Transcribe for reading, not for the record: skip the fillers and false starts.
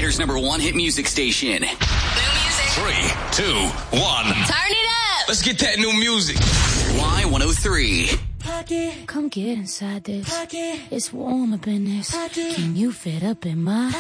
Gator's #1 hit music station. New music. 3, 2, 1. Turn it up. Let's get that new music. Y103. Come get inside this. It's warm up in this. Can you fit up in my